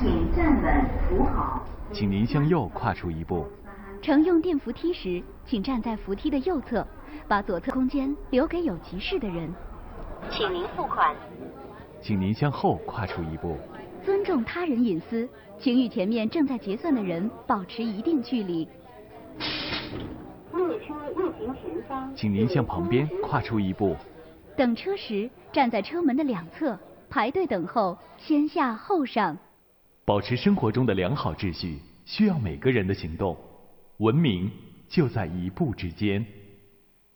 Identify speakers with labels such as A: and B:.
A: 请站稳扶好。
B: 请您向右跨出一步。
C: 乘用电扶梯时，请站在扶梯的右侧，把左侧空间留给有急事的人。
A: 请您付款。
B: 请您向后跨出一步。
C: 尊重他人隐私，请与前面正在结算的人保持一定距离。
A: 列车运行前方，
B: 请您向旁边跨出一步。
C: 等车时，站在车门的两侧，排队等候，先下后上。
B: 保持生活中的良好秩序，需要每个人的行动。文明就在一步之间。